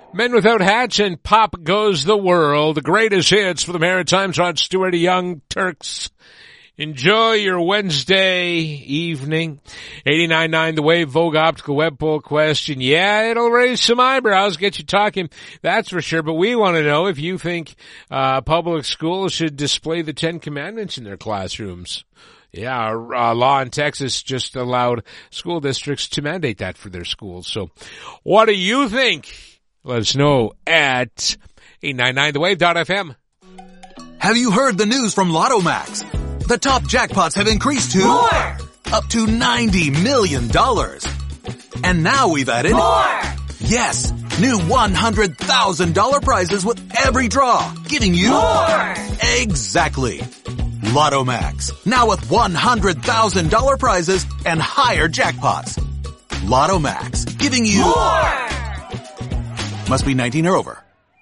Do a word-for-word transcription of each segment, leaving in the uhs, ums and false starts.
Men Without Hats and Pop Goes the World. The greatest hits for the Maritimes. Rod Stewart, Young Turks. Enjoy your Wednesday evening. eighty-nine point nine The Wave, Vogue Optical Web Poll question. Yeah, it'll raise some eyebrows, get you talking, that's for sure. But we want to know if you think uh public schools should display the Ten Commandments in their classrooms. Yeah, uh, law in Texas just allowed school districts to mandate that for their schools. So what do you think? Let us know at eight nine nine the wave dot f m. Have you heard the news from Lotto Max? The top jackpots have increased to more, up to ninety million dollars. And now we've added more. Yes, new one hundred thousand dollars prizes with every draw, giving you more. Exactly. Lotto Max, now with one hundred thousand dollars prizes and higher jackpots. Lotto Max, giving you more. Must be nineteen or over.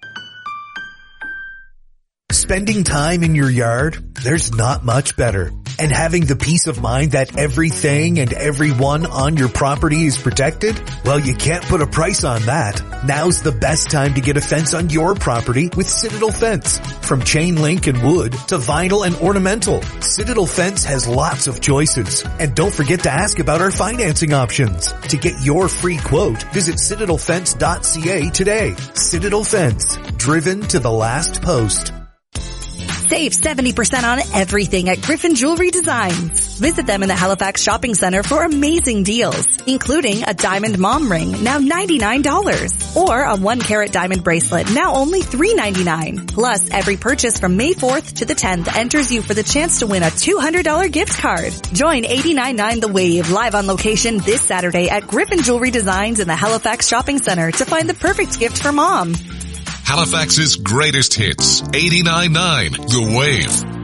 Spending time in your yard, there's not much better. And having the peace of mind that everything and everyone on your property is protected? Well, you can't put a price on that. Now's the best time to get a fence on your property with Citadel Fence. From chain link and wood to vinyl and ornamental, Citadel Fence has lots of choices. And don't forget to ask about our financing options. To get your free quote, visit citadel fence dot c a today. Citadel Fence, driven to the last post. Save seventy percent on everything at Griffin Jewelry Designs. Visit them in the Halifax Shopping Center for amazing deals, including a diamond mom ring, now ninety-nine dollars, or a one carat diamond bracelet, now only three ninety-nine. Plus, every purchase from May fourth to the tenth enters you for the chance to win a two hundred dollars gift card. Join eighty-nine point nine The Wave live on location this Saturday at Griffin Jewelry Designs in the Halifax Shopping Center to find the perfect gift for mom. Halifax's greatest hits, eighty-nine point nine The Wave.